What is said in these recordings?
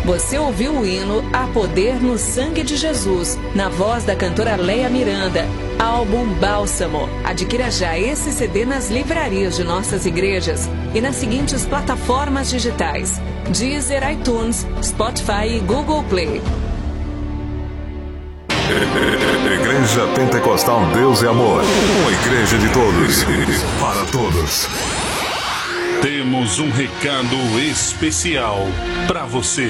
Você ouviu o hino A Poder no Sangue de Jesus, na voz da cantora Leia Miranda. Álbum Bálsamo. Adquira já esse CD nas livrarias de nossas igrejas e nas seguintes plataformas digitais: Deezer, iTunes, Spotify e Google Play. Igreja Pentecostal Deus e Amor. Uma igreja de todos, para todos. Temos um recado especial para você.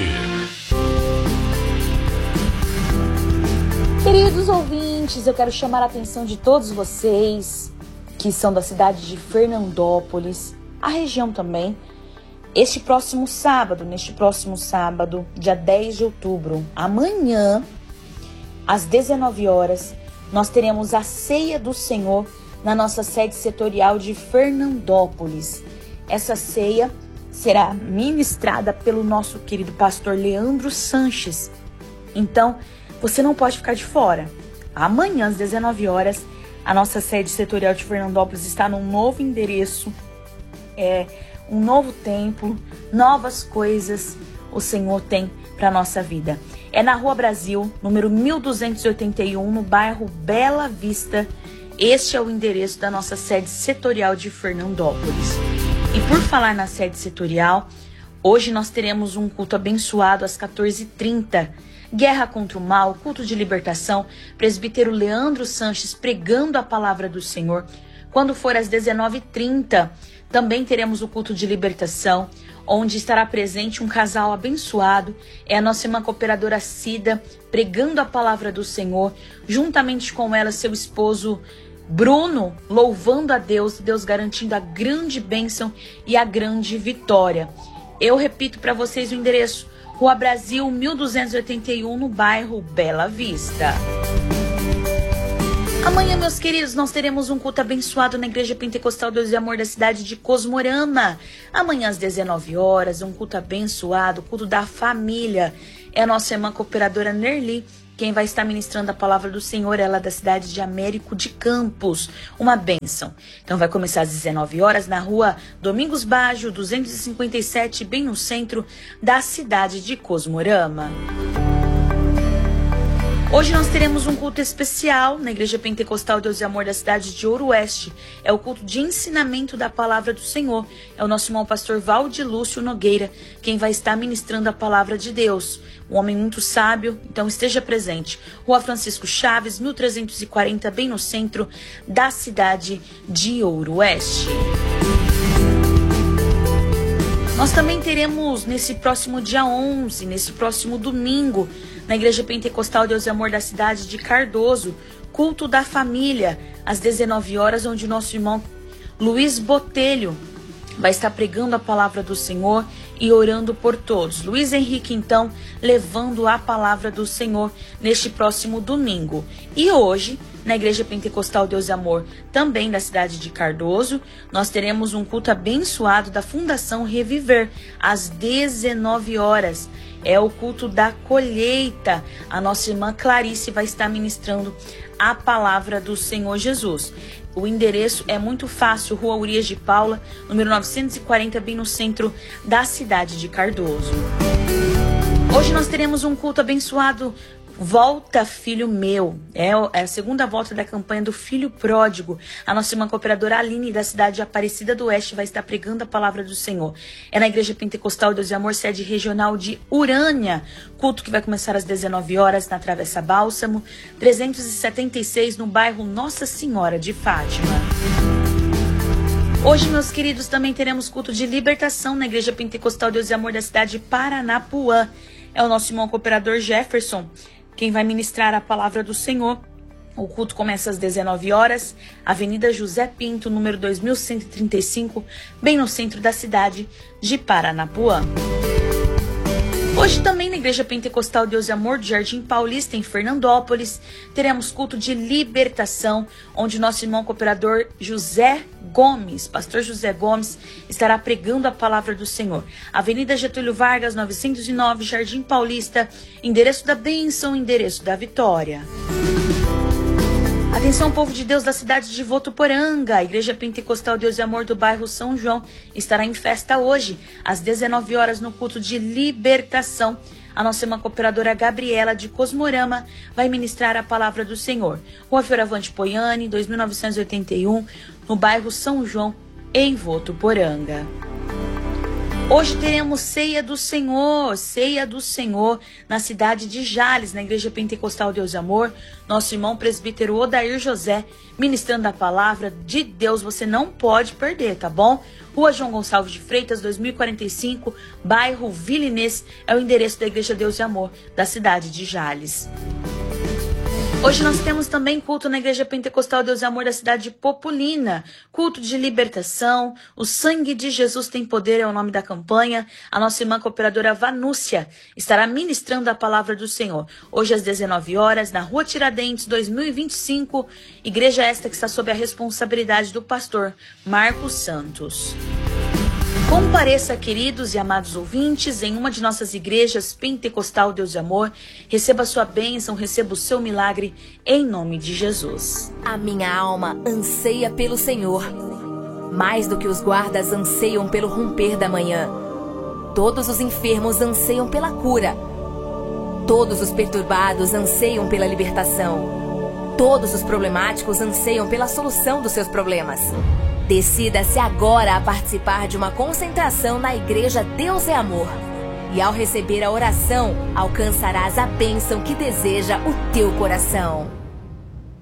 Queridos ouvintes, eu quero chamar a atenção de todos vocês que são da cidade de Fernandópolis, a região também. Neste próximo sábado, dia 10 de outubro, amanhã, às 19 horas, nós teremos a Ceia do Senhor na nossa sede setorial de Fernandópolis. Essa ceia será ministrada pelo nosso querido pastor Leandro Sanches. Então, você não pode ficar de fora. Amanhã, às 19 horas, a nossa sede setorial de Fernandópolis está num novo endereço, um novo templo, novas coisas o Senhor tem para a nossa vida. É na Rua Brasil, número 1281, no bairro Bela Vista. Este é o endereço da nossa sede setorial de Fernandópolis. E por falar na sede setorial, hoje nós teremos um culto abençoado às 14h30. Guerra contra o mal, culto de libertação, presbítero Leandro Sanches pregando a palavra do Senhor. Quando for às 19h30, também teremos o culto de libertação, onde estará presente um casal abençoado. É a nossa irmã cooperadora Cida, pregando a palavra do Senhor, juntamente com ela, seu esposo Bruno, louvando a Deus, Deus garantindo a grande bênção e a grande vitória. Eu repito para vocês o endereço: Rua Brasil, 1281, no bairro Bela Vista. Amanhã, meus queridos, nós teremos um culto abençoado na Igreja Pentecostal Deus e Amor da cidade de Cosmorama. Amanhã às 19 horas, um culto abençoado, culto da família. É a nossa irmã cooperadora Nerli quem vai estar ministrando a palavra do Senhor, ela da cidade de Américo de Campos. Uma bênção. Então vai começar às 19 horas na rua Domingos Baggio, 257, bem no centro da cidade de Cosmorama. Hoje nós teremos um culto especial na Igreja Pentecostal Deus e Amor da cidade de Ouro Oeste. É o culto de ensinamento da palavra do Senhor. É o nosso irmão pastor Valdilúcio Nogueira quem vai estar ministrando a palavra de Deus. Um homem muito sábio, então esteja presente. Rua Francisco Chaves, 1340, bem no centro da cidade de Ouro Oeste. Nós também teremos nesse próximo dia 11, nesse próximo domingo, na Igreja Pentecostal Deus e Amor da cidade de Cardoso, culto da família, às 19 horas, onde o nosso irmão Luiz Botelho vai estar pregando a palavra do Senhor e orando por todos. Luiz Henrique, então, levando a palavra do Senhor neste próximo domingo. E hoje, na Igreja Pentecostal Deus e Amor, também da cidade de Cardoso, nós teremos um culto abençoado da Fundação Reviver, às 19 horas. É o culto da colheita. A nossa irmã Clarice vai estar ministrando a palavra do Senhor Jesus. O endereço é muito fácil, Rua Urias de Paula, número 940, bem no centro da cidade de Cardoso. Hoje nós teremos um culto abençoado, Volta Filho Meu. É a segunda volta da campanha do Filho Pródigo. A nossa irmã cooperadora Aline, da cidade de Aparecida do Oeste, vai estar pregando a palavra do Senhor. É na Igreja Pentecostal Deus e Amor, sede regional de Urânia. Culto que vai começar às 19 horas na Travessa Bálsamo, 376, no bairro Nossa Senhora de Fátima. Hoje, meus queridos, também teremos culto de libertação na Igreja Pentecostal Deus e Amor da cidade de Paranapuã. É o nosso irmão cooperador Jefferson quem vai ministrar a palavra do Senhor. O culto começa às 19 horas, Avenida José Pinto, número 2135, bem no centro da cidade de Paranapuã. Hoje também na Igreja Pentecostal Deus e Amor do Jardim Paulista, em Fernandópolis, teremos culto de libertação, onde nosso irmão cooperador José Gomes, pastor José Gomes, estará pregando a palavra do Senhor. Avenida Getúlio Vargas, 909, Jardim Paulista, endereço da bênção, endereço da vitória. Atenção, povo de Deus da cidade de Votuporanga, a Igreja Pentecostal Deus e Amor do bairro São João estará em festa hoje, às 19 horas, no culto de libertação. a nossa irmã cooperadora Gabriela de Cosmorama vai ministrar a palavra do Senhor. Rua Fioravante Poiani, 2981, no bairro São João, em Votuporanga. Hoje teremos ceia do Senhor, na cidade de Jales, na Igreja Pentecostal Deus e Amor. Nosso irmão presbítero Odair José, ministrando a palavra de Deus, você não pode perder, tá bom? Rua João Gonçalves de Freitas, 2045, bairro Vila Inês, é o endereço da Igreja Deus e Amor, da cidade de Jales. Hoje nós temos também culto na Igreja Pentecostal Deus e Amor da cidade de Populina, culto de libertação, o sangue de Jesus tem poder é o nome da campanha. A nossa irmã cooperadora Vanúcia estará ministrando a palavra do Senhor. Hoje às 19 horas, na Rua Tiradentes, 2025, igreja esta que está sob a responsabilidade do pastor Marcos Santos. Compareça, queridos e amados ouvintes, em uma de nossas igrejas Pentecostal Deus e Amor. Receba a sua bênção, receba o seu milagre, em nome de Jesus. A minha alma anseia pelo Senhor, mais do que os guardas anseiam pelo romper da manhã. Todos os enfermos anseiam pela cura. Todos os perturbados anseiam pela libertação. Todos os problemáticos anseiam pela solução dos seus problemas. Decida-se agora a participar de uma concentração na Igreja Deus é Amor. E ao receber a oração, alcançarás a bênção que deseja o teu coração.